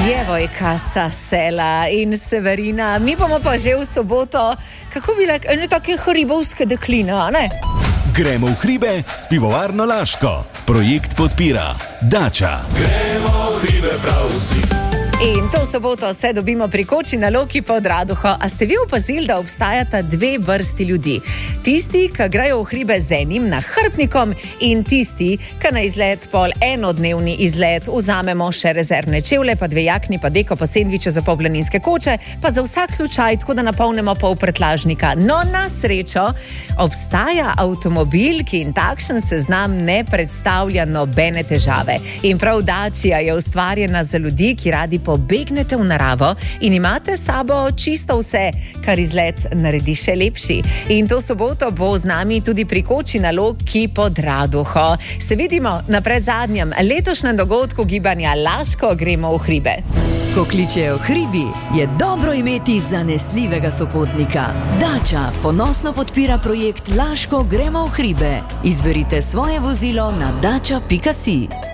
Jevojka Sasela in Severina. Mi bomo pa že v soboto, kako bi rekel, ene take hribovske dekline, a ne? Gremo v hribe s pivovarno Laško. Projekt podpira Dača. Gremo v hribe prav vsi. In to soboto se dobimo pri Koči na Loki pod Raduho. A ste vi opazili, da obstajata dve vrsti ljudi? Tisti, ki grejo v hribe z enim nahrbtnikom, in tisti, ki na izlet pol enodnevni izlet vzamemo še rezervne čevlje, pa dve jakni, pa deko, pa sendviče za planinske koče, pa za vsak slučaj, tako da napolnimo pol prtljažnika. No, na srečo obstaja avtomobil, ki in takšen seznam ne predstavlja nobene težave. In prav Dacia je ustvarjena za ljudi, ki radi pobegnete v naravo in imate s sabo čisto vse, kar izlet naredi še lepši. In to soboto bo z nami tudi pri Koči na Loki pod Raduho. Se vidimo na predzadnjem letošnjem dogodku gibanja Laško gremo v hribe. Ko kličejo hribi, je dobro imeti zanesljivega sopotnika. Dača ponosno podpira projekt Laško gremo v hribe. Izberite svoje vozilo na dača.si.